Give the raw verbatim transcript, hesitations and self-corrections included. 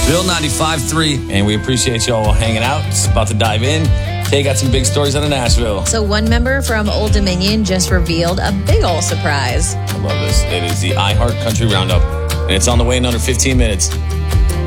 Bill ninety-five three. And we appreciate you all hanging out. It's about to dive in. Tay got some big stories out of Nashville. So one member from Old Dominion just revealed a big ol' surprise. I love this. It is the iHeart Country Roundup, and it's on the way in under fifteen minutes.